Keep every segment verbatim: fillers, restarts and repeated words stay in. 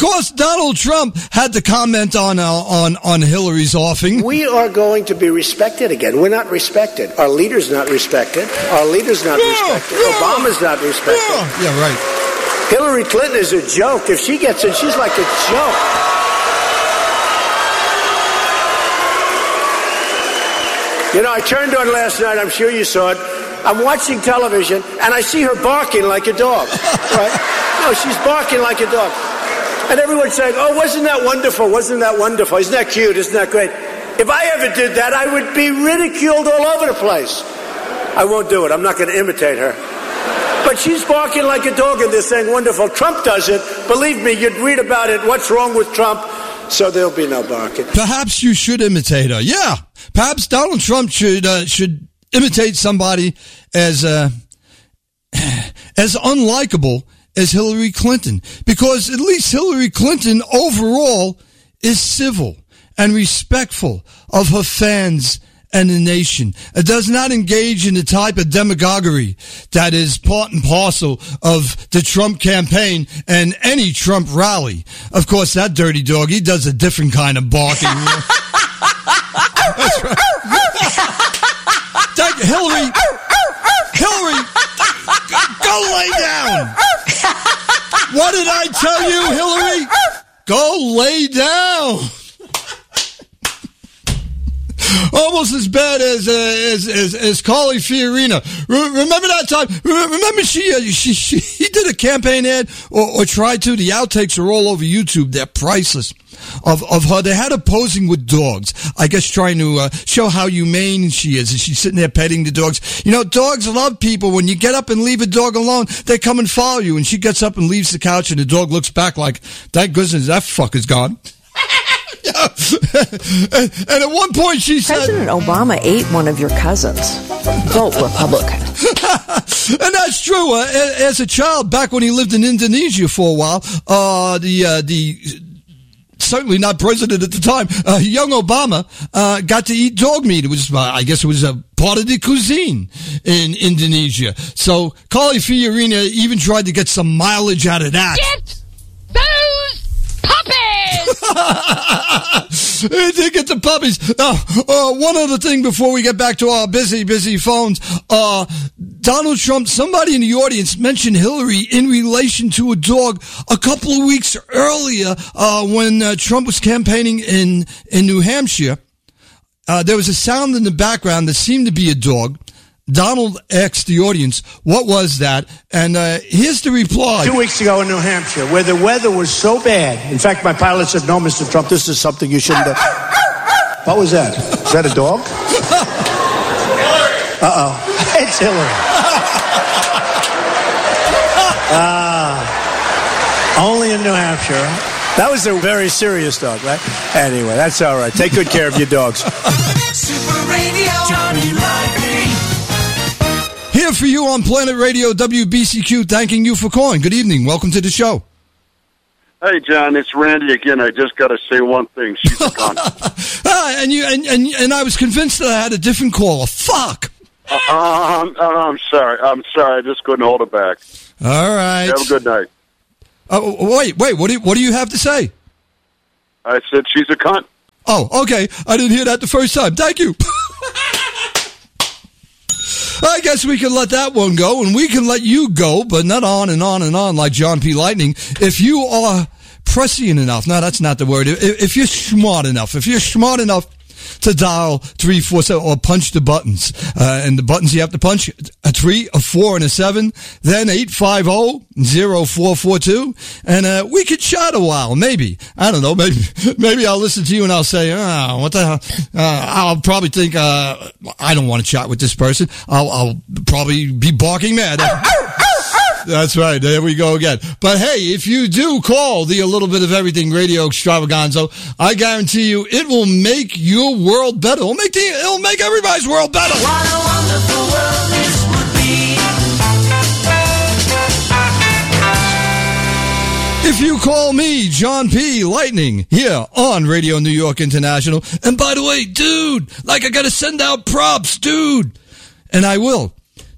course, Donald Trump had to comment on uh, on on Hillary's offing. We are going to be respected again. We're not respected. Our leader's not respected. Our leader's not yeah, respected. Yeah, Obama's not respected. Yeah, yeah, right. Hillary Clinton is a joke. If she gets in, she's like a joke. You know, I turned on last night. I'm sure you saw it. I'm watching television, and I see her barking like a dog. Right? No, she's barking like a dog. And everyone's saying, oh, wasn't that wonderful? Wasn't that wonderful? Isn't that cute? Isn't that great? If I ever did that, I would be ridiculed all over the place. I won't do it. I'm not going to imitate her. But she's barking like a dog, and they're saying, wonderful. Trump does it. Believe me, you'd read about it. What's wrong with Trump? So there'll be no barking. Perhaps you should imitate her. Yeah. Perhaps Donald Trump should uh, should imitate somebody as uh, as unlikable as Hillary Clinton, because at least Hillary Clinton overall is civil and respectful of her fans and the nation. It does not engage in the type of demagoguery that is part and parcel of the Trump campaign and any Trump rally. Of course, that dirty dog, he does a different kind of barking. That's right. Hillary, Hillary, go lay down. What did I tell you, Hillary? Go lay down. Almost as bad as uh, as, as as Carly Fiorina. Re- remember that time? Re- remember she, uh, she she he did a campaign ad or, or tried to. The outtakes are all over YouTube. They're priceless. Of of her, they had her posing with dogs. I guess trying to uh, show how humane she is. And she's sitting there petting the dogs. You know, dogs love people. When you get up and leave a dog alone, they come and follow you. And she gets up and leaves the couch, and the dog looks back like, "Thank goodness that fucker's gone." Yeah. and, and at one point she said, President Obama ate one of your cousins. Vote Republican. And that's true. Uh, as a child, back when he lived in Indonesia for a while, uh, the uh, the certainly not president at the time, uh, young Obama uh, got to eat dog meat. It was, uh, I guess, it was a part of the cuisine in Indonesia. So Carly Fiorina even tried to get some mileage out of that. Get those puppies! To get the puppies. Uh, uh, one other thing before we get back to our busy, busy phones. Uh, Donald Trump, somebody in the audience mentioned Hillary in relation to a dog a couple of weeks earlier uh, when uh, Trump was campaigning in, in New Hampshire. Uh, there was a sound in the background that seemed to be a dog. Donald asked the audience, what was that? And uh, here's the reply. Two weeks ago in New Hampshire, where the weather was so bad. In fact, my pilot said, no, Mister Trump, this is something you shouldn't have. What was that? Is that a dog? Uh-oh. It's Hillary. Ah, uh, only in New Hampshire. That was a very serious dog, right? Anyway, that's all right. Take good care of your dogs. Super Radio, Johnny Lightning. Here for you on Planet Radio W B C Q, thanking you for calling. Good evening. Welcome to the show. Hey, John, it's Randy again. I just got to say one thing. She's a cunt. ah, and, you, and, and, and I was convinced that I had a different caller. Fuck. Uh, I'm, I'm sorry. I'm sorry. I just couldn't hold it back. All right. Have a good night. Oh, wait, wait. What do you, what do you have to say? I said she's a cunt. Oh, okay. I didn't hear that the first time. Thank you. I guess we can let that one go, and we can let you go, but not on and on and on like John P. Lightning. If you are prescient enough, no, that's not the word. If, if you're smart enough, if you're smart enough to dial three four seven or punch the buttons, uh, and the buttons you have to punch, a three, a four, and a seven, then eight five zero zero four four two, and uh, we could chat a while, maybe. I don't know, maybe maybe I'll listen to you and I'll say, oh, what the hell? Uh, I'll probably think, uh, I don't want to chat with this person. I'll, I'll probably be barking mad. That's right. There we go again. But hey, if you do call the A Little Bit of Everything Radio Extravaganza, I guarantee you it will make your world better. It'll make the, it'll make everybody's world better. What a wonderful world this would be. If you call me, John P. Lightning, here on Radio New York International, and by the way, dude, like I gotta send out props, dude, and I will.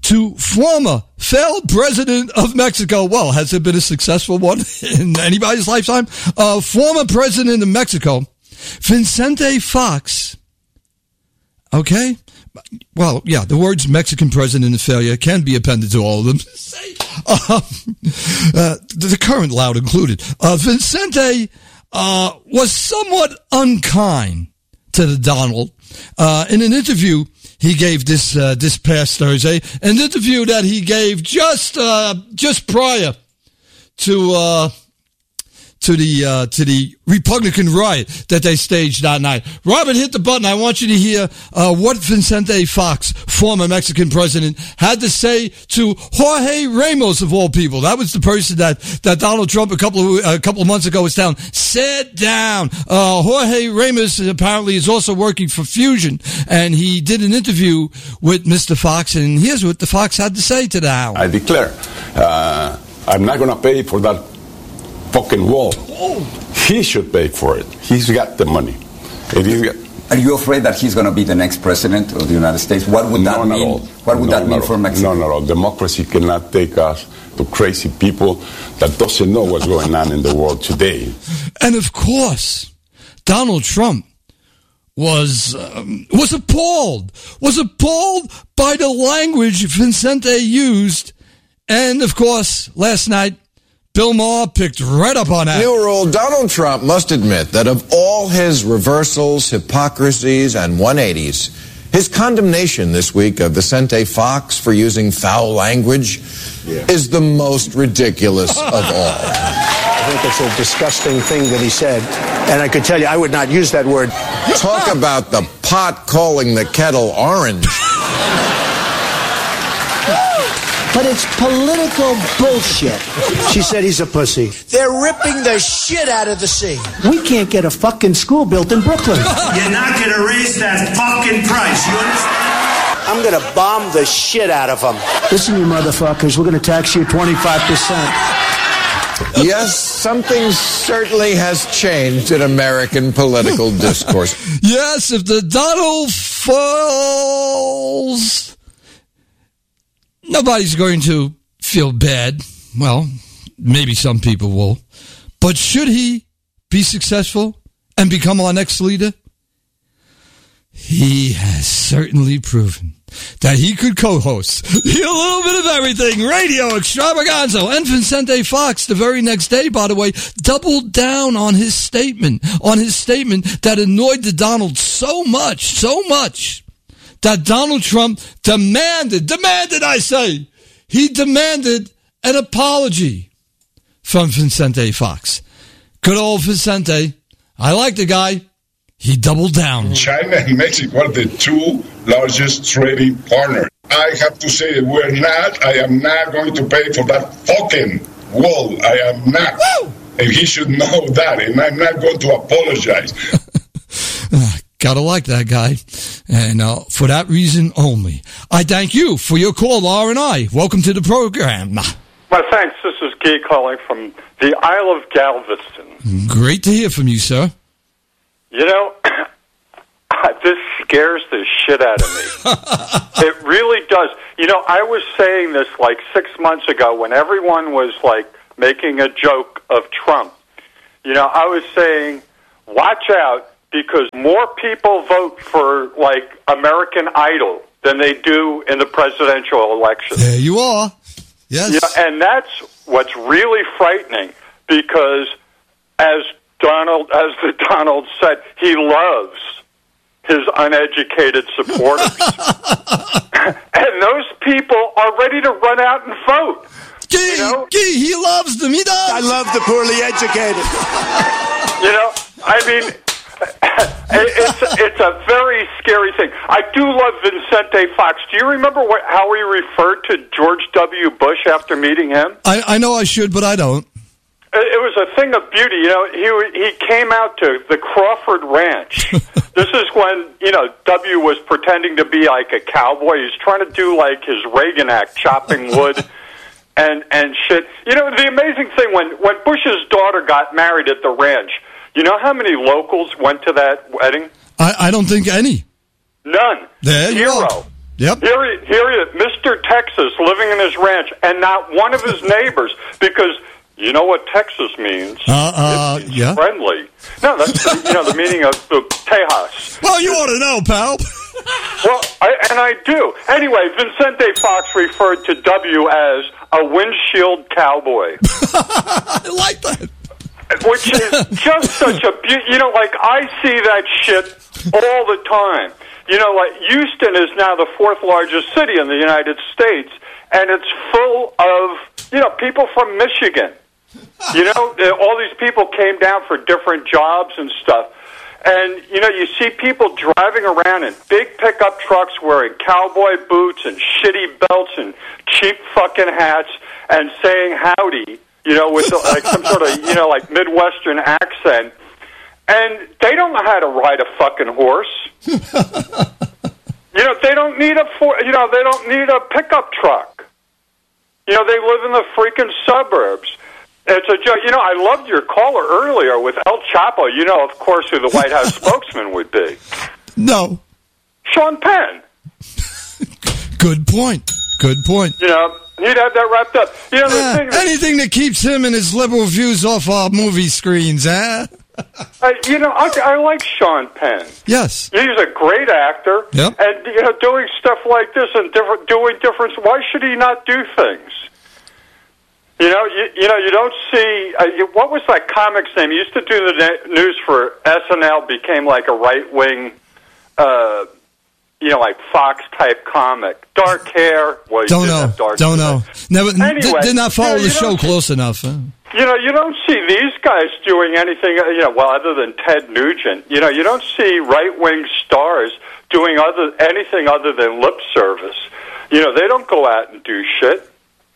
to former failed president of Mexico. Well, has it been a successful one in anybody's lifetime? Uh, former president of Mexico, Vicente Fox. Okay? Well, yeah, the words Mexican president and failure can be appended to all of them. uh, uh, the current loud included. Uh, Vicente uh, was somewhat unkind to the Donald. Uh, in an interview he gave this uh, this past Thursday, an interview that he gave just uh, just prior to uh, to the uh, to the Republican riot that they staged that night. Robert, hit the button. I want you to hear uh, what Vicente Fox, former Mexican president, had to say to Jorge Ramos, of all people. That was the person that, that Donald Trump a couple of a couple of months ago was telling, sit down. Uh, Jorge Ramos apparently is also working for Fusion, and he did an interview with Mister Fox, and here's what the Fox had to say to the Hound. I declare, uh, I'm not going to pay for that fucking wall. He should pay for it. He's got the money. If he's got, Are you afraid that he's going to be the next president of the United States? What would that no, mean? All. What would no, that mean for Mexico? No, no, no. Democracy cannot take us to crazy people that doesn't know what's going on in the world today. And of course, Donald Trump was um, was appalled, was appalled by the language Vicente used. And of course, last night, Bill Maher picked right up on that. New rule, Donald Trump must admit that of all his reversals, hypocrisies, and one eighties, his condemnation this week of Vicente Fox for using foul language yeah. is the most ridiculous of all. I think it's a disgusting thing that he said, and I could tell you I would not use that word. Talk about the pot calling the kettle orange. But it's political bullshit. She said he's a pussy. They're ripping the shit out of the sea. We can't get a fucking school built in Brooklyn. You're not going to raise that fucking price. You understand? I'm going to bomb the shit out of them. Listen, you motherfuckers, we're going to tax you twenty-five percent. Yes, something certainly has changed in American political discourse. Yes, if the Donald falls, nobody's going to feel bad. Well, maybe some people will. But should he be successful and become our next leader? He has certainly proven that he could co-host a little bit of everything. Radio Extravaganza. And Vicente Fox, the very next day, by the way, doubled down on his statement, on his statement that annoyed the Donald so much, so much, that Donald Trump demanded, demanded, I say, he demanded an apology from Vicente Fox. Good old Vicente. I like the guy. He doubled down. China and Mexico are the two largest trading partners. I have to say that we're not, I am not going to pay for that fucking wall. I am not. Woo! And he should know that. And I'm not going to apologize. Gotta like that guy. And uh, for that reason only, I thank you for your call, R and I. Welcome to the program. Well, thanks. This is Guy calling from the Isle of Galveston. Great to hear from you, sir. You know, this scares the shit out of me. It really does. You know, I was saying this like six months ago when everyone was like making a joke of Trump. You know, I was saying, watch out, because more people vote for like American Idol than they do in the presidential election. There you are. Yes. You know, and that's what's really frightening, because as Donald, as the Donald said, he loves his uneducated supporters. And those people are ready to run out and vote. Gee, you know? Gee, he loves them. He does. I love the poorly educated. You know, I mean, it's, it's a very scary thing. I do love Vicente Fox. Do you remember what, how he referred to George W. Bush after meeting him? I, I know I should, but I don't. It was a thing of beauty. You know, he he came out to the Crawford Ranch. This is when, you know, W was pretending to be like a cowboy. He's trying to do like his Reagan act, chopping wood and and shit. You know, the amazing thing, when, when Bush's daughter got married at the ranch, you know how many locals went to that wedding? I, I don't think any. None. There you Zero. are. Yep. Here he, here he is, Mister Texas, living in his ranch, and not one of his neighbors, because you know what Texas means? Uh, uh, it means yeah. friendly. No, that's the, you know the meaning of the Tejas. Well, you ought to know, pal. Well, I, and I do. Anyway, Vicente Fox referred to W as a windshield cowboy. I like that. Which is just such a, be- you know, like, I see that shit all the time. You know, like, Houston is now the fourth largest city in the United States, and it's full of, you know, people from Michigan. You know, all these people came down for different jobs and stuff. And, you know, you see people driving around in big pickup trucks wearing cowboy boots and shitty belts and cheap fucking hats and saying howdy, you know, with like some sort of, you know, like Midwestern accent. And they don't know how to ride a fucking horse. You know, they don't need a, for, you know, they don't need a pickup truck. You know, they live in the freaking suburbs. It's a joke. You know, I loved your caller earlier with El Chapo. You know, of course, who the White House spokesman would be. No. Sean Penn. Good point. Good point. You know, he'd have that wrapped up. You know, the Uh, thing that, anything that keeps him and his liberal views off our movie screens, eh? uh, you know, I, I like Sean Penn. Yes. He's a great actor. Yep. And, you know, doing stuff like this and different, doing different, why should he not do things? You know, you, you know, you don't see, uh, you, what was that comic's name? He used to do the na- news for S N L, became like a right-wing, uh, you know, like Fox-type comic. Dark hair. Well, he Don't did know. have dark Don't hair. know. Never, Anyway, did, did not follow you know, the you show don't- close enough. Huh? You know, you don't see these guys doing anything, uh, you know, well, other than Ted Nugent. You know, you don't see right-wing stars doing other anything other than lip service. You know, they don't go out and do shit.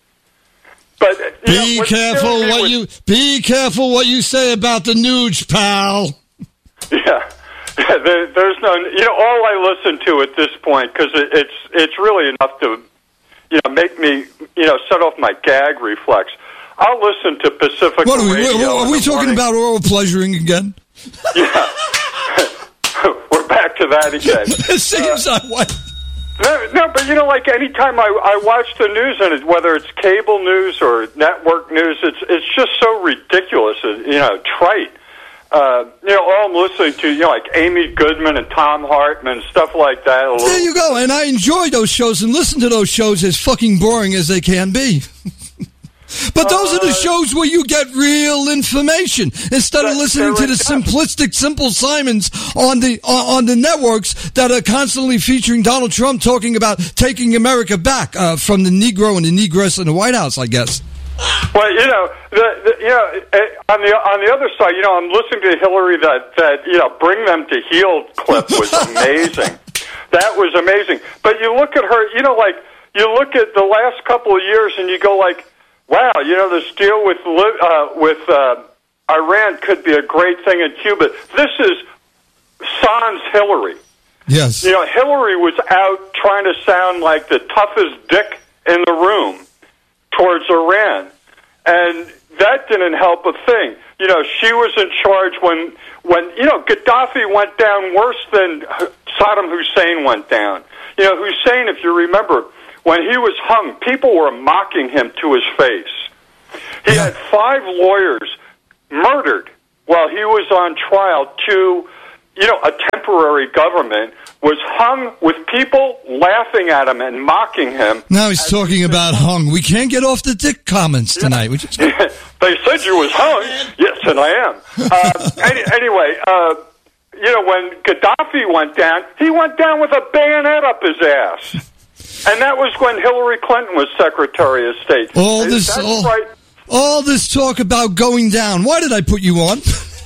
But you Be know, what's careful killing me what with- you be careful what you say about the Nuge, pal. Yeah, there, there's no. You know, all I listen to at this point, because it, it's it's really enough to, you know, make me, you know, set off my gag reflex. I'll listen to Pacific What are we? Radio. What, what, are in we the talking morning. about oral pleasuring again? Yeah, we're back to that again. It seems that way. No, no, but you know, like anytime I, I watch the news, and it, whether it's cable news or network news, it's it's just so ridiculous, you know, trite. Uh, you know, all I'm listening to, you know, like Amy Goodman and Tom Hartman, stuff like that. A little, There you go. And I enjoy those shows and listen to those shows as fucking boring as they can be. But those are the shows where you get real information instead of listening to the simplistic, simple Simons on the on, on the networks that are constantly featuring Donald Trump talking about taking America back uh, from the Negro and the Negress in the White House, I guess. Well, you know, the, the, you know, eh, on the on the other side, you know, I'm listening to Hillary. That that you know, bring them to heel clip was amazing. That was amazing. But you look at her, you know, like you look at the last couple of years, and you go like, wow, you know, this deal with uh, with uh, Iran could be a great thing in Cuba. This is sans Hillary. Yes. You know, Hillary was out trying to sound like the toughest dick in the room towards Iran, and that didn't help a thing. You know, she was in charge when, when you know, Gaddafi went down worse than Saddam Hussein went down. You know, Hussein, if you remember, when he was hung, people were mocking him to his face. He had five lawyers murdered while he was on trial to, you know, a temporary government, was hung with people laughing at him and mocking him. Now he's talking about hung. We can't get off the dick comments tonight. Which is- They said you was hung. Yes, and I am. Uh, any, anyway, uh, you know, when Gaddafi went down, he went down with a bayonet up his ass. And that was when Hillary Clinton was Secretary of State. all And this, that's all, right. all this talk about going down. Why did I put you on?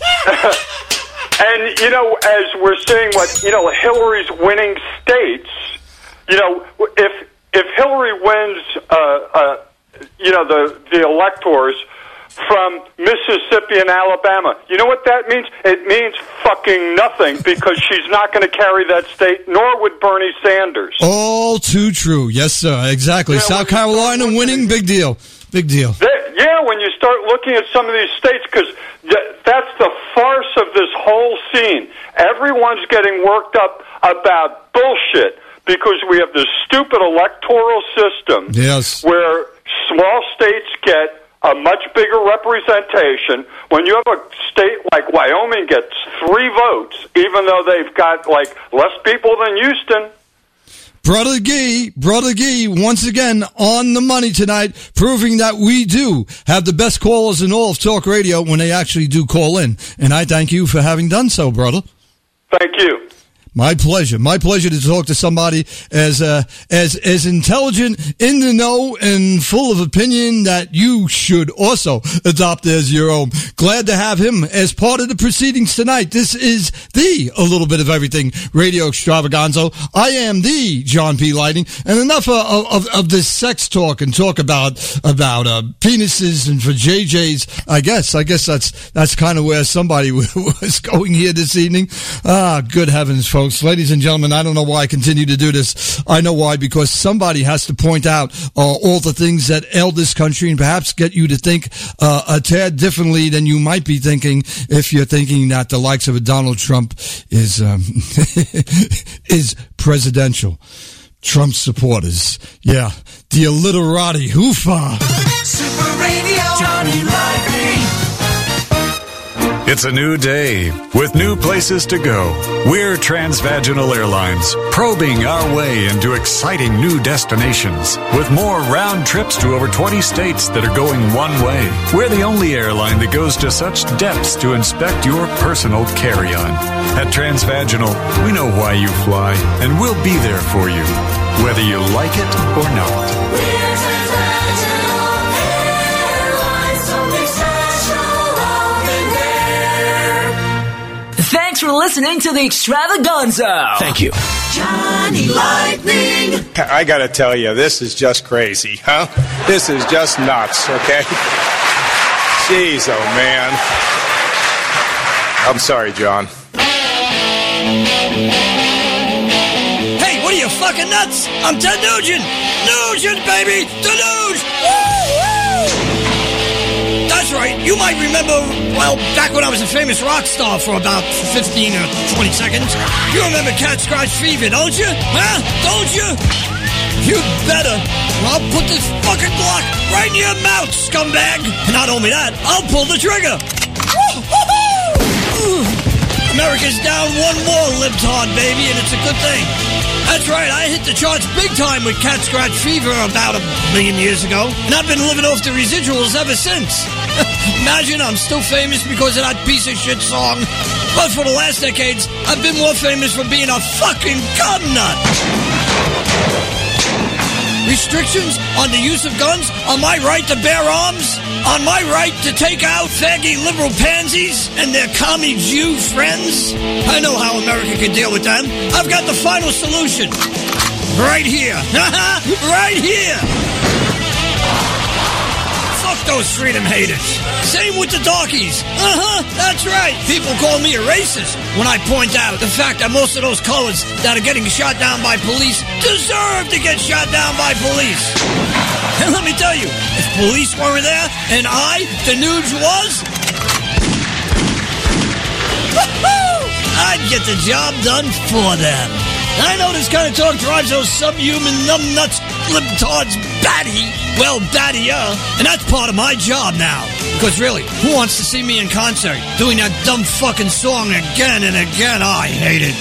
And, you know, as we're seeing what, you know, Hillary's winning states, you know, if if Hillary wins, uh, uh, you know, the, the electors from Mississippi and Alabama, you know what that means? It means fucking nothing, because she's not going to carry that state, nor would Bernie Sanders. All too true. Yes, sir. Exactly. Yeah, South Carolina winning, big deal. Big deal. That, yeah, when you start looking at some of these states, because th- that's the farce of this whole scene. Everyone's getting worked up about bullshit because we have this stupid electoral system yes. where small states get a much bigger representation. When you have a state like Wyoming gets three votes, even though they've got like less people than Houston. Brother Gee, Brother Gee, once again on the money tonight, proving that we do have the best callers in all of talk radio when they actually do call in. And I thank you for having done so, brother. Thank you. My pleasure. My pleasure to talk to somebody as uh, as as intelligent, in the know, and full of opinion that you should also adopt as your own. Glad to have him as part of the proceedings tonight. This is the A Little Bit of Everything Radio Extravaganza. I am the John P. Lighting, and enough of of, of this sex talk and talk about about uh, penises and for J Js. I guess I guess that's that's kind of where somebody was going here this evening. Ah, good heavens, folks. Ladies and gentlemen, I don't know why I continue to do this. I know why, because somebody has to point out uh, all the things that ail this country and perhaps get you to think uh, a tad differently than you might be thinking if you're thinking that the likes of a Donald Trump is um, is presidential. Trump supporters. Yeah. The illiterati. Hoofa. Super Radio Johnny Lightning. It's a new day with new places to go. We're Transvaginal Airlines, probing our way into exciting new destinations with more round trips to over twenty states that are going one way. We're the only airline that goes to such depths to inspect your personal carry-on. At Transvaginal, we know why you fly, and we'll be there for you, whether you like it or not. We're Transvaginal Airlines, something special on the air. Thanks for listening to the Extravaganza. Thank you. Johnny Lightning. I gotta tell you, this is just crazy, huh? This is just nuts, okay? Jeez, oh man. I'm sorry, John. Hey, what are you, fucking nuts? I'm Ted Nugent. Nugent, baby. Deluge. Woo, woo. That's right. You might remember, well, back when I was a famous rock star for about fifteen or twenty seconds. You remember Cat Scratch Fever, don't you? Huh? Don't you? You better. I'll put this fucking block right in your mouth, scumbag. And not only that, I'll pull the trigger. Woo-hoo-hoo. America's down one more libtard, baby, and it's a good thing. That's right, I hit the charts big time with Cat Scratch Fever about a million years ago, and I've been living off the residuals ever since. Imagine I'm still famous because of that piece of shit song. But for the last decades, I've been more famous for being a fucking gun nut. Restrictions on the use of guns, on my right to bear arms, on my right to take out faggy liberal pansies and their commie Jew friends. I know how America can deal with them. I've got the final solution. Right here. Right here. Fuck those freedom haters. Same with the darkies. Uh-huh, that's right. People call me a racist when I point out the fact that most of those colors that are getting shot down by police deserve to get shot down by police. And let me tell you, if police weren't there and I, the Nuge, was, I'd get the job done for them. I know this kind of talk drives those subhuman numbnuts libtards batty. Well, battier. And that's part of my job now. Because really, who wants to see me in concert doing that dumb fucking song again and again? Oh, I hate it.